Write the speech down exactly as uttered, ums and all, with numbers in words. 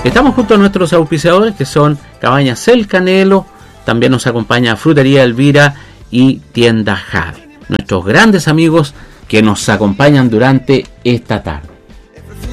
Estamos junto a nuestros auspiciadores, que son Cabañas El Canelo, también nos acompaña Frutería Elvira y Tienda Jade, nuestros grandes amigos que nos acompañan durante esta tarde.